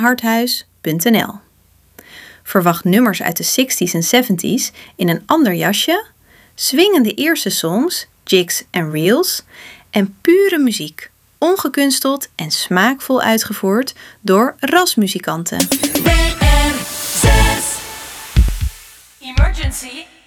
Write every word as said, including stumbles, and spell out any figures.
harthuis punt n l. Verwacht nummers uit de zestig's en zeventig's in een ander jasje, swingende eerste songs, jigs en reels en pure muziek, ongekunsteld en smaakvol uitgevoerd door rasmuzikanten. B R zes Emergency